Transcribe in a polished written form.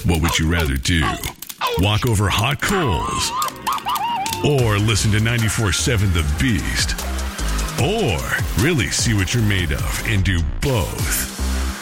What would you rather do? Walk over hot coals? Or listen to 94.7 The Beast? Or really see what you're made of and do both?